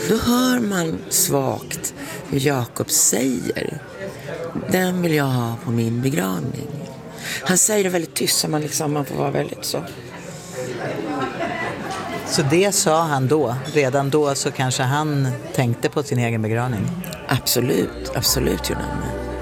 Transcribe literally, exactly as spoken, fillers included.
Då hör man svagt hur Jakob säger: den vill jag ha på min begravning. Han säger det väldigt tyst, så man, liksom, man får vara väldigt så. Så det sa han då? Redan då så kanske han tänkte på sin egen begravning? Absolut, absolut gjorde han.